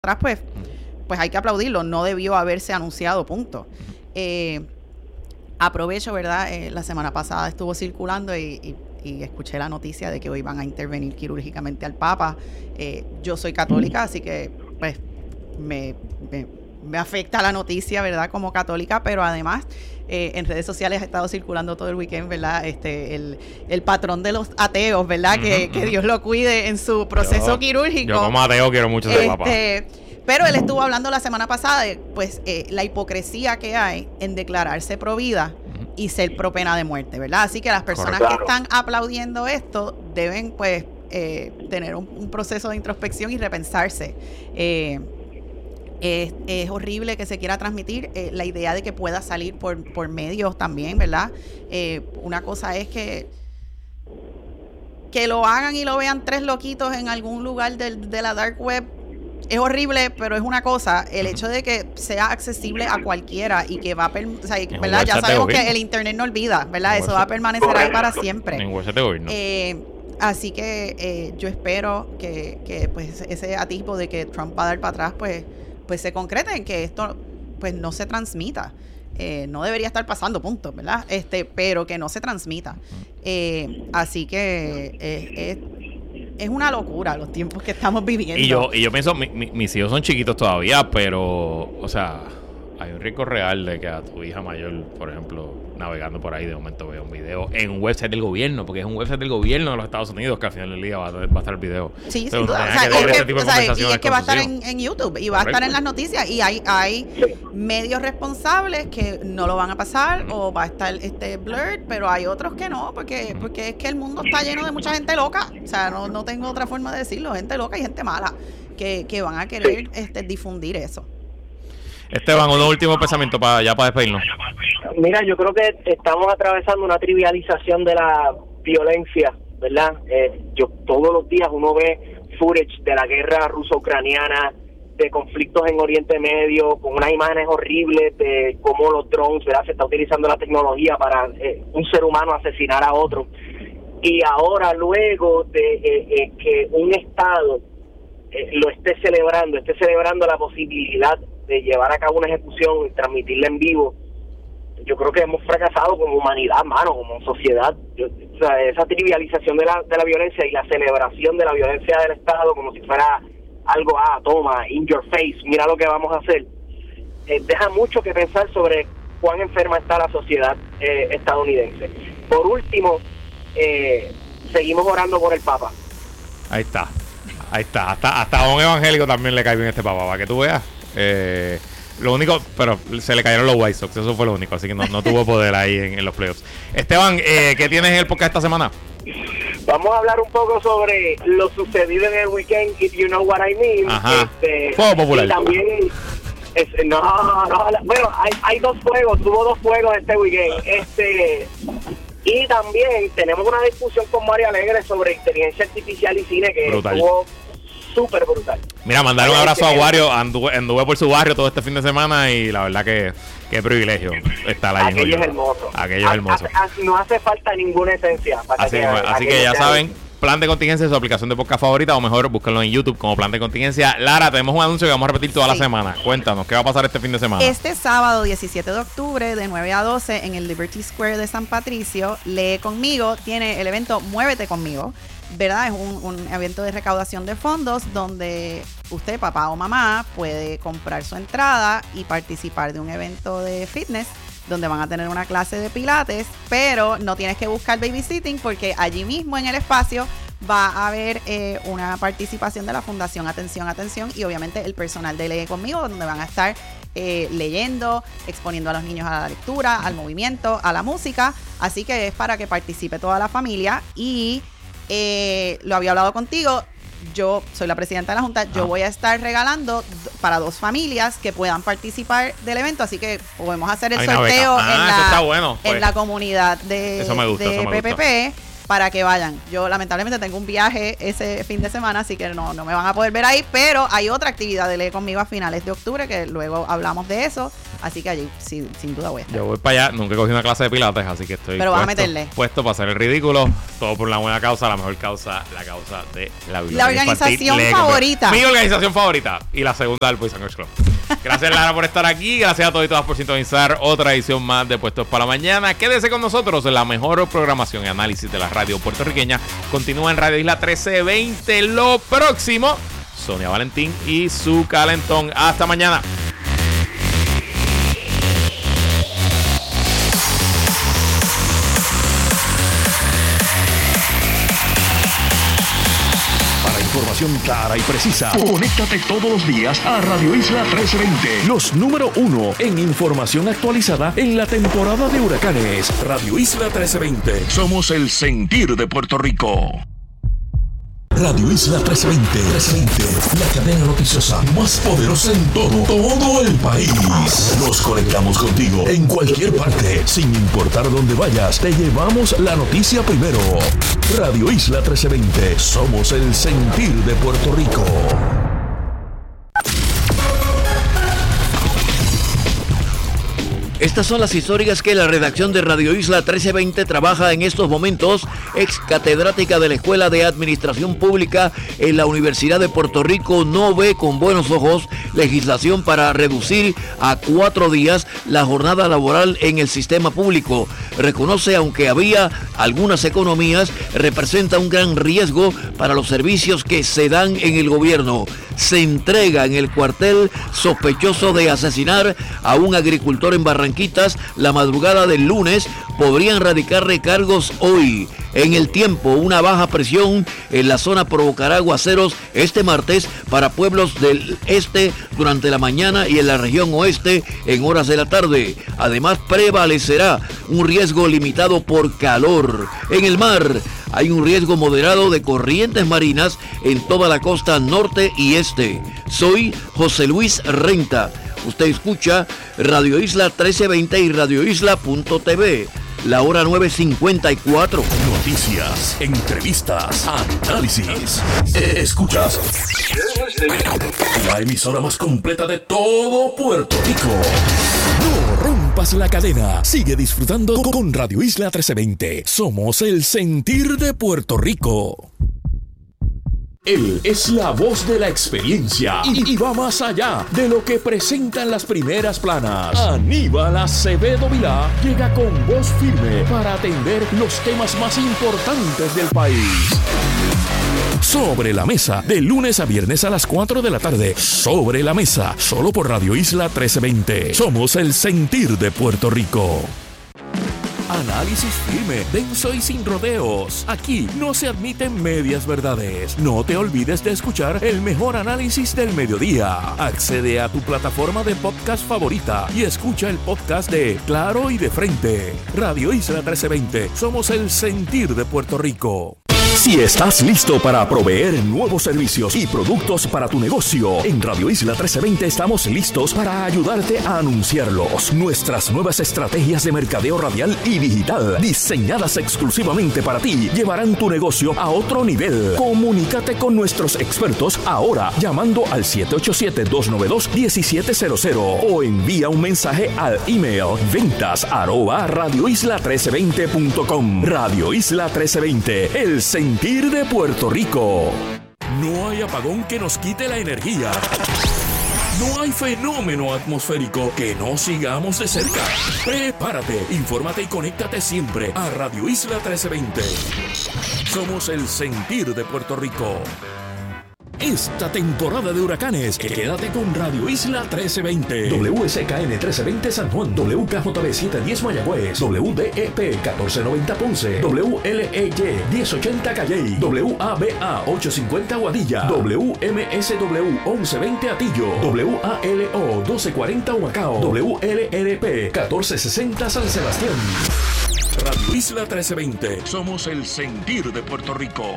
atrás, pues hay que aplaudirlo. No debió haberse anunciado, punto. Aprovecho, ¿verdad? La semana pasada estuvo circulando y escuché la noticia de que hoy van a intervenir quirúrgicamente al Papa. Yo soy católica, así que pues me afecta la noticia, ¿verdad? Como católica, pero además en redes sociales ha estado circulando todo el weekend, ¿verdad? El patrón de los ateos, ¿verdad? Que Dios lo cuide en su proceso quirúrgico. Yo como ateo quiero mucho a ese Papa. Pero él estuvo hablando la semana pasada de pues la hipocresía que hay en declararse pro vida y ser pro pena de muerte, ¿verdad? Así que las personas que están aplaudiendo esto deben pues tener un proceso de introspección y repensarse. Es horrible que se quiera transmitir la idea de que pueda salir por medios también, ¿verdad? Una cosa es que lo hagan y lo vean 3 loquitos en algún lugar de la dark web. Es horrible, pero es una cosa, el hecho de que sea accesible a cualquiera y que va a, ¿verdad? Ya sabemos que el internet no olvida, ¿verdad? Eso va a permanecer ahí para siempre. Así que yo espero que pues ese atisbo de que Trump va a dar para atrás, pues se concrete en que esto pues no se transmita. No debería estar pasando, punto, ¿verdad? Pero que no se transmita. Así que es una locura los tiempos que estamos viviendo. Y yo pienso, mis hijos son chiquitos todavía, pero, o sea, hay un riesgo real de que a tu hija mayor, por ejemplo, navegando por ahí, de momento vea un video en un website del gobierno, porque es un website del gobierno de los Estados Unidos que al final del día va a estar el video. Sí, sin duda. Y es que va a estar en YouTube y va a estar en las noticias y hay medios responsables que no lo van a pasar o va a estar blurred, pero hay otros que no, porque es que el mundo está lleno de mucha gente loca. O sea, no tengo otra forma de decirlo, gente loca y gente mala que van a querer difundir eso. Esteban, unos últimos pensamientos para despedirnos. Mira, yo creo que estamos atravesando una trivialización de la violencia, ¿verdad? Todos los días uno ve footage de la guerra ruso-ucraniana, de conflictos en Oriente Medio, con unas imágenes horribles de cómo los drones, ¿verdad? Se está utilizando la tecnología para un ser humano asesinar a otro. Y ahora, luego de que un Estado lo esté celebrando la posibilidad de llevar a cabo una ejecución y transmitirla en vivo, yo creo que hemos fracasado como humanidad, como sociedad. O sea, esa trivialización de la violencia y la celebración de la violencia del Estado como si fuera algo, toma, in your face, mira lo que vamos a hacer, deja mucho que pensar sobre cuán enferma está la sociedad estadounidense. Por último, seguimos orando por el Papa. Ahí está. Hasta a un evangélico también le cae bien este Papa, para que tú veas. Lo único, pero se le cayeron los White Sox, eso fue lo único, así que no tuvo poder ahí en los playoffs. Esteban, ¿qué tienes en el podcast esta semana? Vamos a hablar un poco sobre lo sucedido en el weekend, if you know what I mean. Ajá. Fuego popular. Y también, bueno, hay 2 juegos, hubo 2 juegos este weekend. Y también tenemos una discusión con Mario Alegre sobre inteligencia artificial y cine que estuvo súper brutal. Mira, mandar un abrazo a Wario. Anduve por su barrio todo este fin de semana y la verdad que qué privilegio estar ahí. Aquello es hermoso. No hace falta ninguna esencia. Así que ya saben, Plan de Contingencia es su aplicación de podcast favorita, o mejor, búsquenlo en YouTube como Plan de Contingencia. Lara, tenemos un anuncio que vamos a repetir toda la semana. Cuéntanos, ¿qué va a pasar este fin de semana? Este sábado 17 de octubre de 9 a 12 en el Liberty Square de San Patricio, Lee Conmigo tiene el evento Muévete Conmigo, ¿verdad? Es un evento de recaudación de fondos donde usted, papá o mamá, puede comprar su entrada y participar de un evento de fitness donde van a tener una clase de pilates, pero no tienes que buscar babysitting porque allí mismo en el espacio va a haber una participación de la Fundación Atención y obviamente el personal de Lee Conmigo, donde van a estar leyendo, exponiendo a los niños a la lectura, al movimiento, a la música, así que es para que participe toda la familia y lo había hablado contigo. Yo soy la presidenta de la Junta. Yo voy a estar regalando para 2 familias que puedan participar del evento. Así que podemos hacer el sorteo en la comunidad de PPP para que vayan. Yo lamentablemente tengo un viaje ese fin de semana, así que no me van a poder ver ahí, pero hay otra actividad de Lee Conmigo a finales de octubre, que luego hablamos de eso, así que allí sin duda voy a estar. Yo voy para allá, nunca he cogido una clase de pilates, así que estoy pero vas a meterle. Puesto para hacer el ridículo, todo por una buena causa, la mejor causa, la causa de la biblioteca organización infantil, favorita. Mi organización favorita y la segunda del Boys and Girls Club. Gracias, Lara, por estar aquí. Gracias a todos y todas por sintonizar otra edición más de Puestos para la Mañana. Quédese con nosotros. La mejor programación y análisis de la radio puertorriqueña continúa en Radio Isla 1320. Lo próximo, Sonia Valentín y su calentón. Hasta mañana. Información clara y precisa. Conéctate todos los días a Radio Isla 1320. Los número 1 en información actualizada en la temporada de huracanes. Radio Isla 1320. Somos el sentir de Puerto Rico. Radio Isla 1320, la cadena noticiosa más poderosa en todo el país. Nos conectamos contigo en cualquier parte, sin importar dónde vayas. Te llevamos la noticia primero. Radio Isla 1320, somos el sentir de Puerto Rico. Estas son las historias que la redacción de Radio Isla 1320 trabaja en estos momentos. Ex catedrática de la Escuela de Administración Pública en la Universidad de Puerto Rico no ve con buenos ojos legislación para reducir a 4 días la jornada laboral en el sistema público. Reconoce, aunque había algunas economías, representa un gran riesgo para los servicios que se dan en el gobierno. Se entrega en el cuartel sospechoso de asesinar a un agricultor en Barranquitas la madrugada del lunes. Podrían radicarle cargos hoy. En el tiempo, una baja presión en la zona provocará aguaceros este martes para pueblos del este durante la mañana y en la región oeste en horas de la tarde. Además, prevalecerá un riesgo limitado por calor. En el mar, hay un riesgo moderado de corrientes marinas en toda la costa norte y este. Soy José Luis Renta. Usted escucha Radio Isla 1320 y radioisla.tv. La hora 9:54. Noticias, entrevistas, análisis. Escuchas la emisora más completa de todo Puerto Rico. No rompas la cadena. Sigue disfrutando con Radio Isla 1320. Somos el sentir de Puerto Rico. Él es la voz de la experiencia y va más allá de lo que presentan las primeras planas. Aníbal Acevedo Vilá llega con voz firme para atender los temas más importantes del país. Sobre la Mesa, de lunes a viernes a las 4 de la tarde. Sobre la Mesa, solo por Radio Isla 1320. Somos el sentir de Puerto Rico. Análisis firme, denso y sin rodeos. Aquí no se admiten medias verdades. No te olvides de escuchar el mejor análisis del mediodía. Accede a tu plataforma de podcast favorita y escucha el podcast de Claro y de Frente. Radio Isla 1320. Somos el sentir de Puerto Rico. Si estás listo para proveer nuevos servicios y productos para tu negocio, en Radio Isla 1320 estamos listos para ayudarte a anunciarlos. Nuestras nuevas estrategias de mercadeo radial y digital, diseñadas exclusivamente para ti, llevarán tu negocio a otro nivel. Comunícate con nuestros expertos ahora llamando al 787-292-1700 o envía un mensaje al email ventas@radioisla1320.com. Radio Isla 1320, el sentir de Puerto Rico. No hay apagón que nos quite la energía. No hay fenómeno atmosférico que no sigamos de cerca. Prepárate, infórmate y conéctate siempre a Radio Isla 1320. Somos el sentir de Puerto Rico. Esta temporada de huracanes, quédate con Radio Isla 1320. WSKN 1320 San Juan, WKJB 710 Mayagüez, WDEP 1490 Ponce, WLEY 1080 Calley, WABA 850 Guadilla, WMSW 1120 Atillo, WALO 1240 Humacao, WLRP 1460 San Sebastián. Radio Isla 1320. Somos el sentir de Puerto Rico.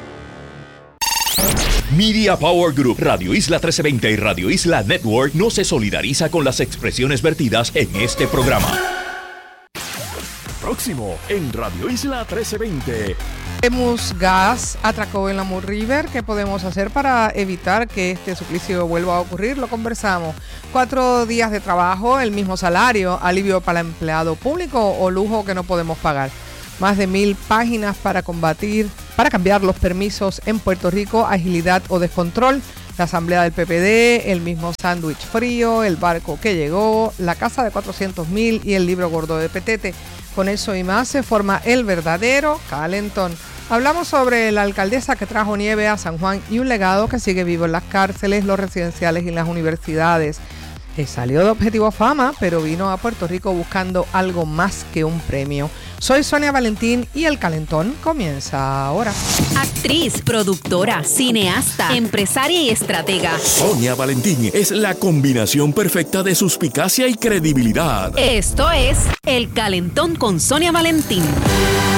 Media Power Group, Radio Isla 1320 y Radio Isla Network no se solidariza con las expresiones vertidas en este programa. próximo en Radio Isla 1320. Emus Gas atracó en la Moore River. ¿Qué podemos hacer para evitar que este suplicio vuelva a ocurrir? Lo conversamos. 4 días de trabajo, el mismo salario, alivio para el empleado público o lujo que no podemos pagar. Más de 1000 páginas para cambiar los permisos en Puerto Rico, agilidad o descontrol. La asamblea del PPD, el mismo sándwich frío, el barco que llegó, la casa de 400,000 y el libro gordo de Petete. Con eso y más se forma el verdadero calentón. Hablamos sobre la alcaldesa que trajo nieve a San Juan y un legado que sigue vivo en las cárceles, los residenciales y las universidades. Salió de Objetivo Fama, pero vino a Puerto Rico buscando algo más que un premio. Soy Sonia Valentín y el calentón comienza ahora. Actriz, productora, cineasta, empresaria y estratega. Sonia Valentín es la combinación perfecta de suspicacia y credibilidad. Esto es El Calentón con Sonia Valentín.